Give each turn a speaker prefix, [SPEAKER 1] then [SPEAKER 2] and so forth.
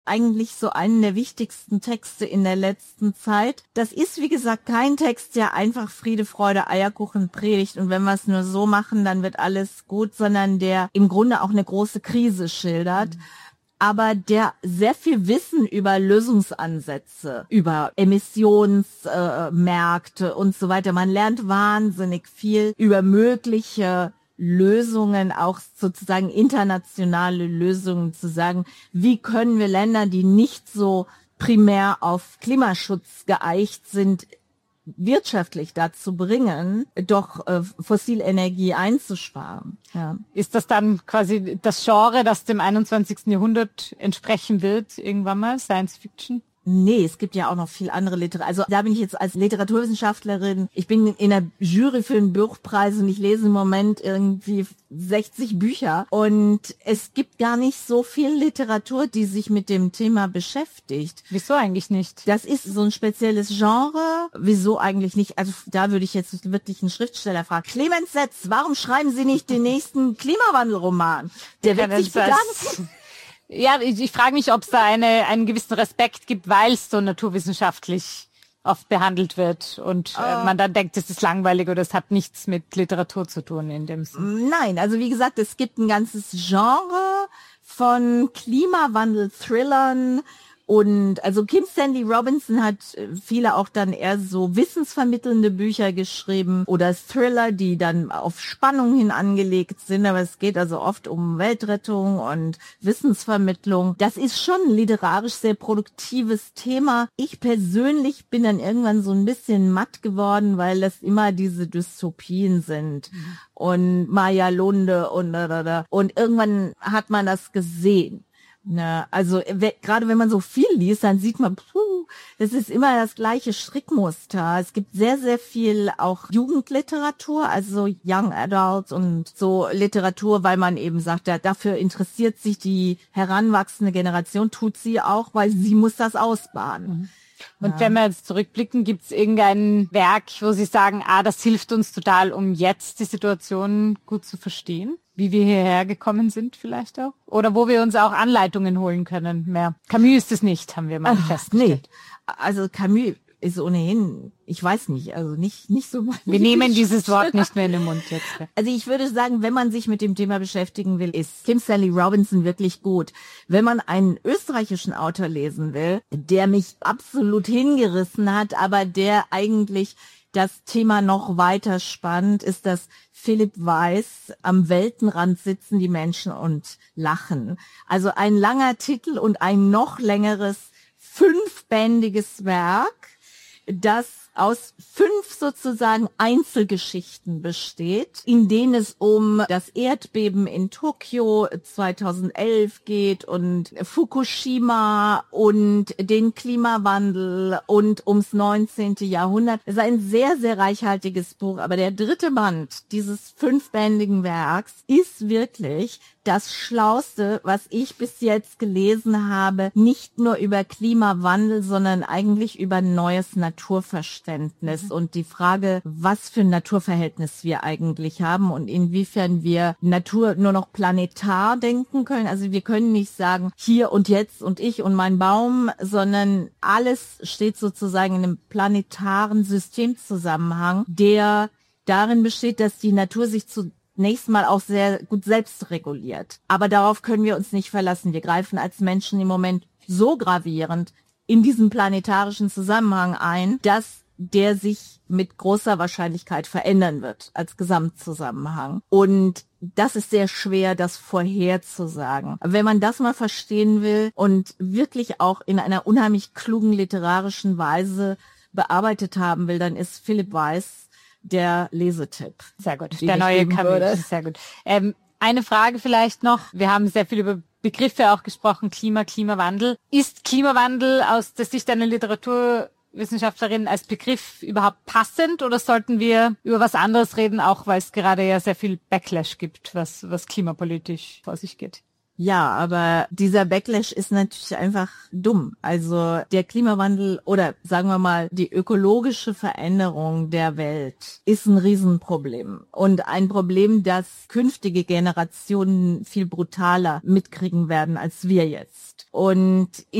[SPEAKER 1] eigentlich so einen der wichtigsten Texte in der letzten Zeit. Das ist, wie gesagt, kein Text, der einfach Friede, Freude, Eierkuchen predigt und wenn wir es nur so machen, dann wird alles gut, sondern der im Grunde auch eine große Krise schildert. Aber der sehr viel Wissen über Lösungsansätze, über Emissionsmärkte und so weiter. Man lernt wahnsinnig viel über mögliche Lösungen, auch sozusagen internationale Lösungen zu sagen, wie können wir Länder, die nicht so primär auf Klimaschutz geeicht sind, wirtschaftlich dazu bringen, doch fossile Energie einzusparen. Ja.
[SPEAKER 2] Ist das dann quasi das Genre, das dem 21. Jahrhundert entsprechen wird, irgendwann mal, Science Fiction?
[SPEAKER 1] Nee, es gibt ja auch noch viel andere Literatur. Also da bin ich jetzt als Literaturwissenschaftlerin, ich bin in der Jury für den Buchpreis und ich lese im Moment irgendwie 60 Bücher und es gibt gar nicht so viel Literatur, die sich mit dem Thema beschäftigt.
[SPEAKER 2] Wieso eigentlich nicht?
[SPEAKER 1] Das ist so ein spezielles Genre. Wieso eigentlich nicht? Also da würde ich jetzt wirklich einen Schriftsteller fragen. Clemens Setz, warum schreiben Sie nicht den nächsten Klimawandelroman? Der wird sich bedanken.
[SPEAKER 2] Ja, ich frage mich, ob es da einen gewissen Respekt gibt, weil es so naturwissenschaftlich oft behandelt wird und man dann denkt, es ist langweilig oder es hat nichts mit Literatur zu tun in dem Sinn.
[SPEAKER 1] Nein, also wie gesagt, es gibt ein ganzes Genre von Klimawandel-Thrillern. Und also Kim Stanley Robinson hat viele auch dann eher so wissensvermittelnde Bücher geschrieben oder Thriller, die dann auf Spannung hin angelegt sind. Aber es geht also oft um Weltrettung und Wissensvermittlung. Das ist schon ein literarisch sehr produktives Thema. Ich persönlich bin dann irgendwann so ein bisschen matt geworden, weil das immer diese Dystopien sind. Und Maya Lunde und irgendwann hat man das gesehen. Na, also gerade wenn man so viel liest, dann sieht man, das ist immer das gleiche Strickmuster. Es gibt sehr, sehr viel auch Jugendliteratur, also Young Adults und so Literatur, weil man eben sagt, dafür interessiert sich die heranwachsende Generation, tut sie auch, weil sie muss das ausbaden.
[SPEAKER 2] Und wenn wir jetzt zurückblicken, gibt es irgendein Werk, wo Sie sagen, das hilft uns total, um jetzt die Situation gut zu verstehen? Wie wir hierher gekommen sind vielleicht auch? Oder wo wir uns auch Anleitungen holen können mehr? Camus ist es nicht, haben wir mal festgestellt.
[SPEAKER 1] Nee, also Camus ist ohnehin, ich weiß nicht, also nicht so.
[SPEAKER 2] Wir nehmen dieses Wort nicht mehr in den Mund jetzt.
[SPEAKER 1] Also ich würde sagen, wenn man sich mit dem Thema beschäftigen will, ist Kim Stanley Robinson wirklich gut. Wenn man einen österreichischen Autor lesen will, der mich absolut hingerissen hat, aber der eigentlich das Thema noch weiter spannt, ist das Philipp Weiß, Am Weltenrand sitzen die Menschen und lachen. Also ein langer Titel und ein noch längeres 5-bändiges Werk, das aus 5 sozusagen Einzelgeschichten besteht, in denen es um das Erdbeben in Tokio 2011 geht und Fukushima und den Klimawandel und ums 19. Jahrhundert. Es ist ein sehr, sehr reichhaltiges Buch, aber der 3. Band dieses 5-bändigen Werks ist wirklich das Schlauste, was ich bis jetzt gelesen habe, nicht nur über Klimawandel, sondern eigentlich über neues Naturverständnis und die Frage, was für ein Naturverhältnis wir eigentlich haben und inwiefern wir Natur nur noch planetar denken können. Also wir können nicht sagen, hier und jetzt und ich und mein Baum, sondern alles steht sozusagen in einem planetaren Systemzusammenhang, der darin besteht, dass die Natur sich zunächst mal auch sehr gut selbst reguliert. Aber darauf können wir uns nicht verlassen. Wir greifen als Menschen im Moment so gravierend in diesen planetarischen Zusammenhang ein, dass der sich mit großer Wahrscheinlichkeit verändern wird als Gesamtzusammenhang. Und das ist sehr schwer, das vorherzusagen. Wenn man das mal verstehen will und wirklich auch in einer unheimlich klugen literarischen Weise bearbeitet haben will, dann ist Philipp Weiß der Lesetipp.
[SPEAKER 2] Sehr gut. Der neue Camus. Sehr gut. Eine Frage vielleicht noch. Wir haben sehr viel über Begriffe auch gesprochen. Klimawandel. Ist Klimawandel aus der Sicht einer Literaturwissenschaftlerin als Begriff überhaupt passend oder sollten wir über was anderes reden, auch weil es gerade ja sehr viel Backlash gibt, was klimapolitisch vor sich geht?
[SPEAKER 1] Ja, aber dieser Backlash ist natürlich einfach dumm. Also der Klimawandel oder sagen wir mal die ökologische Veränderung der Welt ist ein Riesenproblem und ein Problem, das künftige Generationen viel brutaler mitkriegen werden als wir jetzt. Und